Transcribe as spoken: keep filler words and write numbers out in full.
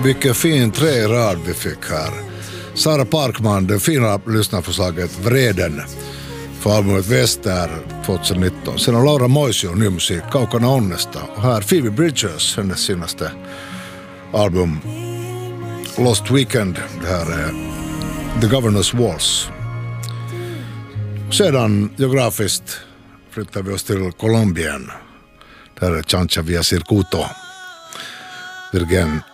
Vilken fin tre i rad vi fick här. Sara Parkman, det fina lyssnarförslaget Vreden för albumet Väster tjugonitton. Sen har Laura Moisio ny musik, Kaukana onnesta. Och här Phoebe Bridgers, hennes senaste album Lost Weekend. Det här är The Governor's Walls. Sedan geografiskt flyttar vi oss till Kolumbien. Där är Chancha via Circuito. Virgen